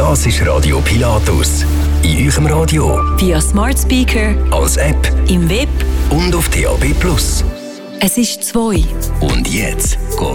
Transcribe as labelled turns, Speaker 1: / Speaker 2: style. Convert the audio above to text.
Speaker 1: Das ist Radio Pilatus. In eurem Radio,
Speaker 2: via Smart Speaker,
Speaker 1: als App,
Speaker 2: im Web
Speaker 1: und auf DAB+.
Speaker 2: Es ist 2.
Speaker 1: Und jetzt geht